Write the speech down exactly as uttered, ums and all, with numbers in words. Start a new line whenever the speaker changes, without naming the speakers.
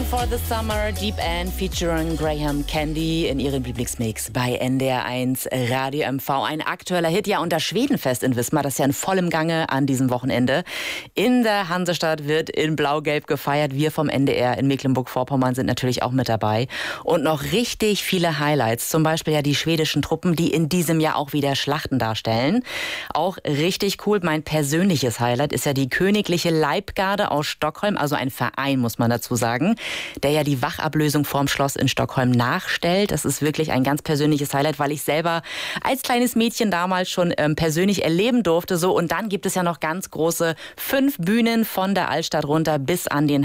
for the Summer, Deep End featuring Graham Candy in ihrem Lieblingsmix bei N D R eins Radio M V. Ein aktueller Hit, ja, und das Schwedenfest in Wismar, das ist ja in vollem Gange an diesem Wochenende. In der Hansestadt wird in Blau-Gelb gefeiert. Wir vom N D R in Mecklenburg-Vorpommern sind natürlich auch mit dabei. Und noch richtig viele Highlights, zum Beispiel ja die schwedischen Truppen, die in diesem Jahr auch wieder Schlachten darstellen. Auch richtig cool, mein persönliches Highlight ist ja die Königliche Leibgarde aus Stockholm, also ein Verein, muss man dazu sagen, der ja die Wachablösung vorm Schloss in Stockholm nachstellt. Das ist wirklich ein ganz persönliches Highlight, weil ich selber als kleines Mädchen damals schon ähm, persönlich erleben durfte. So, und dann gibt es ja noch ganz große fünf Bühnen von der Altstadt runter bis an den